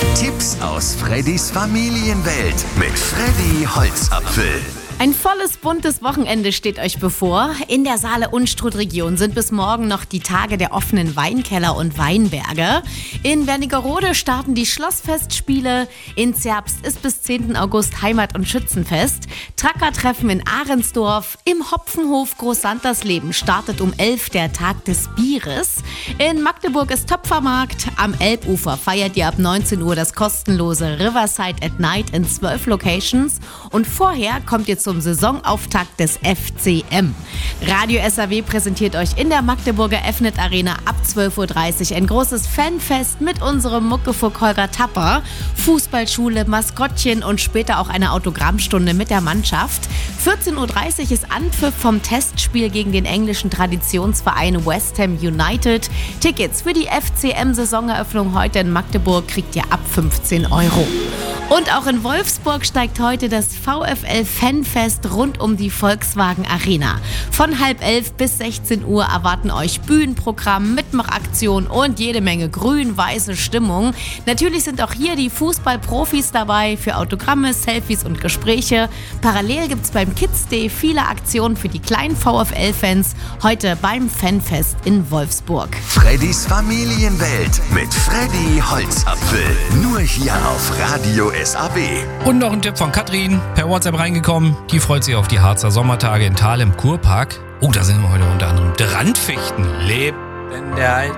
Tipps aus Freddys Familienwelt mit Freddy Holzapfel. Ein volles, buntes Wochenende steht euch bevor. In der Saale-Unstrut-Region sind bis morgen noch die Tage der offenen Weinkeller und Weinberge. In Wernigerode starten die Schlossfestspiele. In Zerbst ist bis 10. August Heimat- und Schützenfest. Trackertreffen in Ahrensdorf. Im Hopfenhof Großsantersleben startet um 11 der Tag des Bieres. In Magdeburg ist Töpfermarkt. Am Elbufer feiert ihr ab 19 Uhr das kostenlose Riverside at Night in 12 Locations. Und vorher kommt ihr zum Saisonauftakt des FCM. Radio SAW präsentiert euch in der Magdeburger Fnet Arena ab 12.30 Uhr ein großes Fanfest mit unserem Muckefuck Holger Tapper, Fußballschule, Maskottchen und später auch eine Autogrammstunde mit der Mannschaft. 14.30 Uhr ist Anpfiff vom Testspiel gegen den englischen Traditionsverein West Ham United. Tickets für die FCM-Saisoneröffnung heute in Magdeburg kriegt ihr ab 15 Euro. Und auch in Wolfsburg steigt heute das VfL-Fanfest rund um die Volkswagen Arena. Von 10:30 bis 16 Uhr erwarten euch Bühnenprogramm, Mitmachaktion und jede Menge grün-weiße Stimmung. Natürlich sind auch hier die Fußballprofis dabei für Autogramme, Selfies und Gespräche. Parallel gibt es beim Kids Day viele Aktionen für die kleinen VfL-Fans. Heute beim Fanfest in Wolfsburg. Freddys Familienwelt mit Freddy Holzapfel. Nur hier auf Radio SAW. Und noch ein Tipp von Katrin, per WhatsApp reingekommen. Die freut sich auf die Harzer Sommertage in Thal im Kurpark. Oh, da sind wir heute unter anderem Brandfichten. Lebt denn der Alte?